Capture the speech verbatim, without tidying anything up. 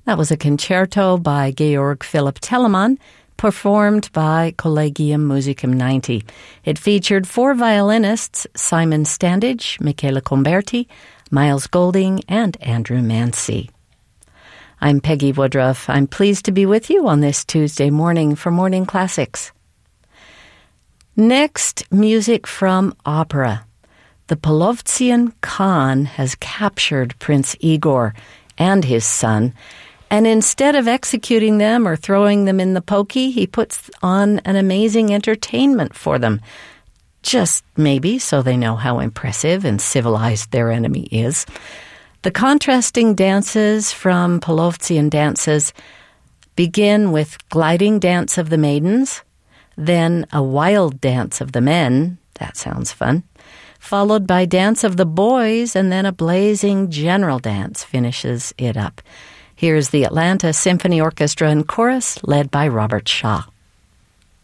That was a concerto by Georg Philipp Telemann, performed by Collegium Musicum ninety. It featured four violinists, Simon Standage, Michela Comberti, Miles Golding, and Andrew Mancy. I'm Peggy Woodruff. I'm pleased to be with you on this Tuesday morning for Morning Classics. Next, music from opera. The Polovtsian Khan has captured Prince Igor and his son, and instead of executing them or throwing them in the pokey, he puts on an amazing entertainment for them. Just maybe so they know how impressive and civilized their enemy is. The contrasting dances from Polovtsian dances begin with gliding dance of the maidens, then a wild dance of the men, that sounds fun, followed by dance of the boys, and then a blazing general dance finishes it up. Here's the Atlanta Symphony Orchestra and Chorus, led by Robert Shaw.